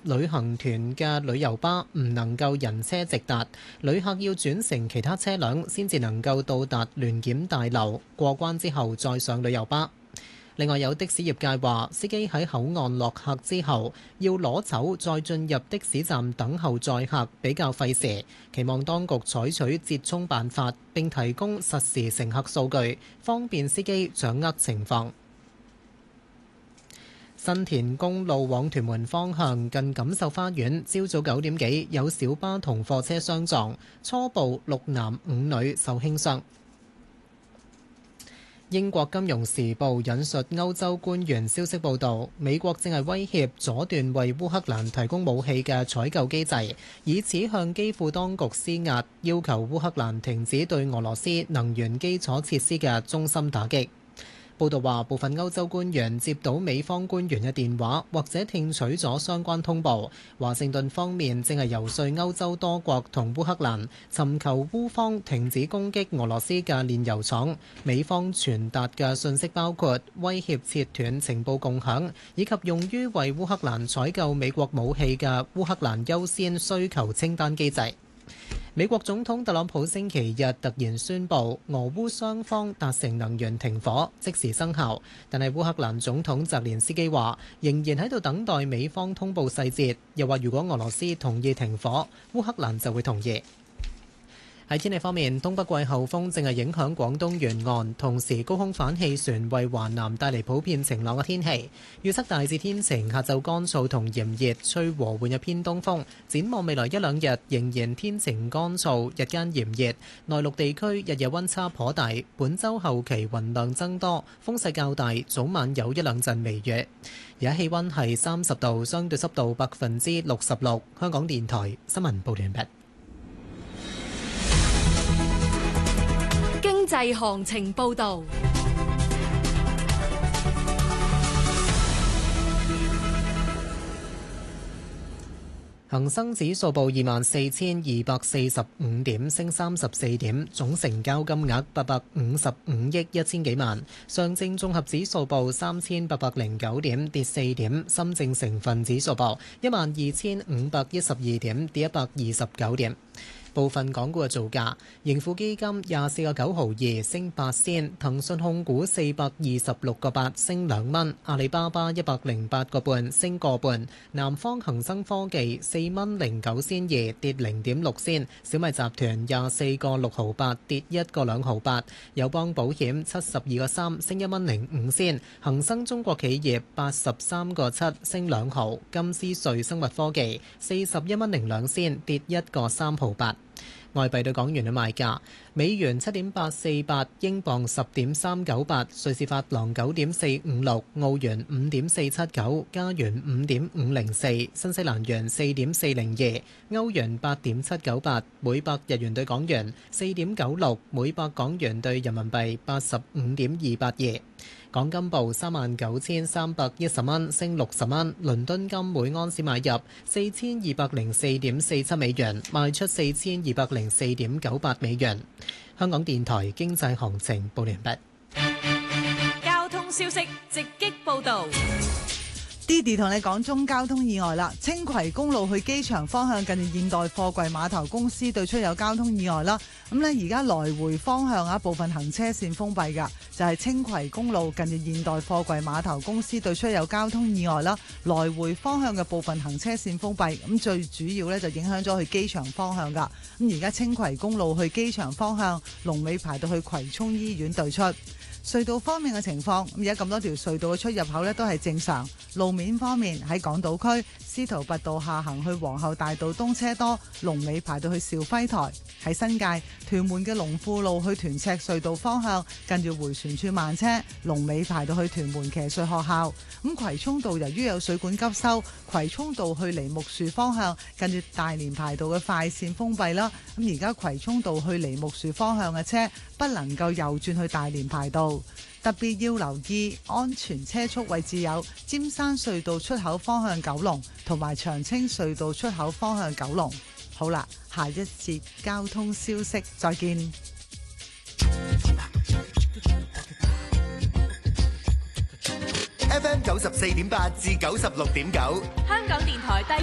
旅行團嘅旅遊巴唔能夠人車直達，旅客要轉乘其他車輛先至能夠到達聯檢大樓，過關之後再上旅遊巴。另外有的士業界話，司機喺口岸落客之後要攞走再進入的士站等候載客，比較費時，期望當局採取折衷辦法，並提供實時乘客數據，方便司機掌握情況。新田公路往屯門方向近錦繡花園，朝早9點幾有小巴同貨車相撞，初步6男5女受輕傷。英國金融時報引述歐洲官員消息報導，美國正係威脅阻斷為烏克蘭提供武器嘅採購機制，以此向基輔當局施壓，要求烏克蘭停止對俄羅斯能源基礎設施嘅中心打擊。報道話，部分歐洲官員接到美方官員嘅電話，或者聽取咗相關通報。華盛頓方面正係游說歐洲多國同烏克蘭尋求烏方停止攻擊俄羅斯嘅煉油廠。美方傳達嘅信息包括威脅切斷情報共享，以及用於為烏克蘭採購美國武器嘅烏克蘭優先需求清單機制。美國總統特朗普星期日突然宣布，俄烏雙方達成能源停火，即時生效。但係烏克蘭總統澤連斯基話，仍然喺度等待美方通報細節，又話如果俄羅斯同意停火，烏克蘭就會同意。喺天氣方面，東北季候風正係影響廣東沿岸，同時高空反氣旋為華南帶嚟普遍晴朗嘅天氣。預測大致天晴，下晝乾燥同炎熱，吹和緩嘅偏東風。展望未來一兩日仍然天晴乾燥，日間炎熱。內陸地區日夜溫差頗大。本週後期雲量增多，風勢較大，早晚有一兩陣微雨。而家氣溫係30度，相對濕度66%。香港電台新聞報完畢。 經濟行情報導。 恒生指數報24,245點，升34點，總成交金額855億1000幾萬。上證綜合指數報3809點，跌4點。深證成分指數報12512點，跌129點。部分港股嘅造價：盈富基金24個9毫2升8仙，騰訊控股426個8升2蚊，阿里巴巴108個半升個半，南方恒生科技4蚊09仙2跌0.6仙，小米集團24個6毫8跌1個2毫8，友邦保險72個3升1蚊05仙，恒生中國企業83個7升2毫，金斯瑞生物科技41蚊02仙跌1個3毫8。外幣對港元嘅賣價：美元7.848，英鎊10.398，瑞士法郎9.456，澳元5.479，加元5.504，新西蘭元4.402，歐元8.798，每百日元對港元4.96，每百港元對人民幣85.282。港金報39,310蚊，升60蚊。倫敦金每盎司買入4204.47美元，賣出4204.98美元。香港電台經濟行情報完畢。 交通消息直擊報導。 Didi 同你講中交通意外啦，青葵公路去機場方向近住現代貨櫃碼頭公司對出有交通意外啦。咁呢而家來回方向部分行車線封閉㗎，就係青葵公路近住現代貨櫃碼頭公司對出有交通意外啦。來回方向嘅部分行車線封閉，咁最主要呢就影響咗去機場方向㗎。咁而家青葵公路去機場方向龍尾排到去葵涌醫院對出。隧道方面嘅情況，而家咁多條隧道嘅出入口呢都係正常。路面方面喺港島區司徒拔道下行去皇后大道東車多，龍尾排到去兆輝台。喺新界屯門嘅龍富路去屯赤隧道方向，近住迴旋處慢車，龍尾排到去屯門騎術學校。咁葵涌道由於有水管急修，葵涌道去梨木樹方向近住大連排道嘅快線封閉啦。咁而家葵涌道去梨木樹方向嘅車不能夠右轉去大連排道。特別要留意安全車速位置有尖山隧道出口方向九龍，同埋長青隧道出口方向九龍。好啦，下一節交通消息，再見。 FM 94.8至96.9， 香港電台第